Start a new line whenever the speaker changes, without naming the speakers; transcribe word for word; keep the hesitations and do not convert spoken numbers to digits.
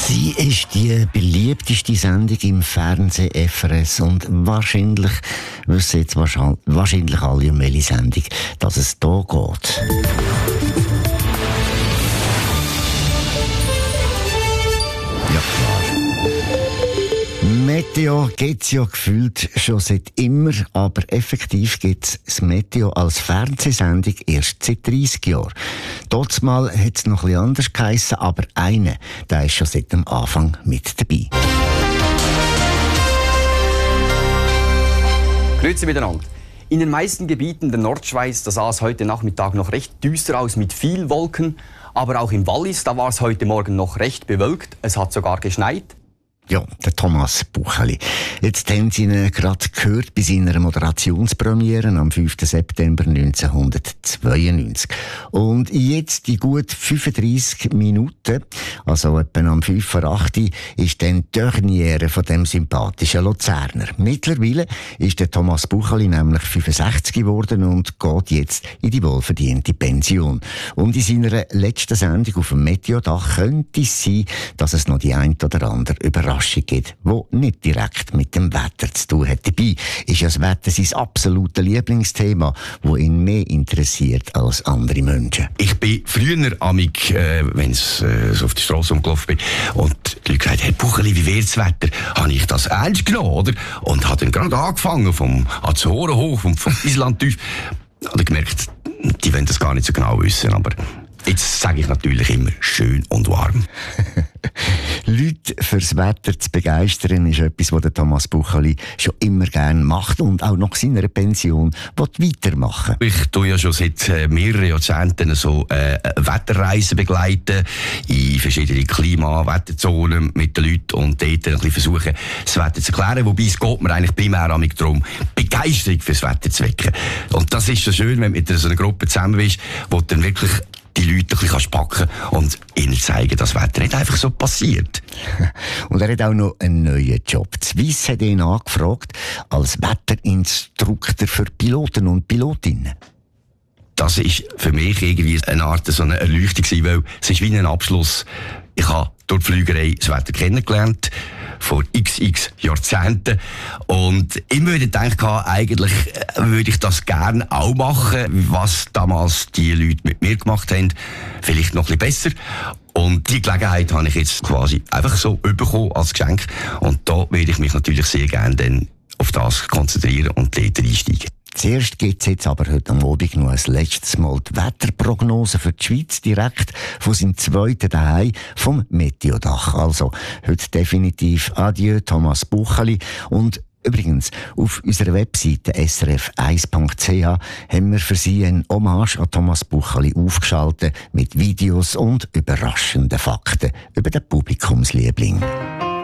Sie ist die beliebteste Sendung im Fernsehen F R S und wahrscheinlich wissen jetzt wahrscheinlich, wahrscheinlich alle, um welche Sendung dass es hier geht. Ja, klar. Meteo gibt es ja gefühlt schon seit immer, aber effektiv gibt es das Meteo als Fernsehsendung erst seit dreissig Jahren. Trotzdem hat es noch etwas anders geheissen, aber einer, der ist schon seit dem Anfang mit dabei.
Grüezi miteinander. In den meisten Gebieten der Nordschweiz, da sah es heute Nachmittag noch recht düster aus mit viel Wolken. Aber auch im Wallis, da war es heute Morgen noch recht bewölkt. Es hat sogar geschneit.
Ja, der Thomas Bucheli. Jetzt haben Sie ihn gerade gehört bei seiner Moderationspremiere am fünften September neunzehnhundertzweiundneunzig. Und jetzt die gut fünfunddreissig Minuten, also etwa am fünf vor acht, ist dann die Derniere von dem sympathischen Luzerner. Mittlerweile ist der Thomas Bucheli nämlich fünfundsechzig geworden und geht jetzt in die wohlverdiente Pension. Und in seiner letzten Sendung auf dem Meteodach könnte es sein, dass es noch die ein oder andere Überraschung gibt, die nicht direkt mit dem Wetter zu tun hat. Dabei ist ja das Wetter sein absolutes Lieblingsthema, das ihn mehr interessiert als andere Menschen.
Ich bin früher amig, äh, wenn ich äh, so auf die Straße umgelaufen bin, und die Leute gesagt, Herr Bucheli, wie wird das Wetter? Habe ich das ernst genommen, oder? Und habe dann gerade angefangen, vom Azoren hoch und vom Island tief. Und gemerkt, die wollen das gar nicht so genau wissen, aber jetzt sage ich natürlich immer schön und warm.
Leute fürs Wetter zu begeistern, ist etwas, was der Thomas Bucheli schon immer gerne macht und auch nach seiner Pension weitermachen.
Ich tue ja schon seit äh, mehreren Jahrzehnten so äh, Wetterreisen begleiten in verschiedene Klima-, Wetterzonen mit den Leuten und dort ein bisschen versuchen, das Wetter zu erklären. Wobei es geht mir eigentlich primär darum, Begeisterung fürs Wetter zu wecken. Und das ist so schön, wenn du mit so einer Gruppe zusammen bist, wo dann wirklich die Leute ein bisschen packen und ihnen zeigen, dass das Wetter nicht einfach so passiert.
Und er hat auch noch einen neuen Job. Die Swiss hat ihn angefragt als Wetterinstruktor für Piloten und Pilotinnen.
Das ist für mich irgendwie eine Art so eine Erleuchtung gewesen, weil es ist wie ein Abschluss. Ich habe durch die Flügerei das Wetter kennengelernt, vor x x Jahrzehnten. Und immer wieder gedacht, eigentlich würde ich das gerne auch machen, was damals die Leute mit mir gemacht haben. Vielleicht noch ein bisschen besser. Und die Gelegenheit habe ich jetzt quasi einfach so bekommen als Geschenk. Und da würde ich mich natürlich sehr gerne dann auf das konzentrieren und dort einsteigen.
Zuerst gibt es jetzt aber heute am Abend noch ein letztes Mal die Wetterprognose für die Schweiz direkt von seinem zweiten Daheim vom Meteodach. Also heute definitiv Adieu, Thomas Bucheli. Und übrigens, auf unserer Webseite s r f eins punkt c h haben wir für Sie eine Hommage an Thomas Bucheli aufgeschaltet mit Videos und überraschenden Fakten über den Publikumsliebling.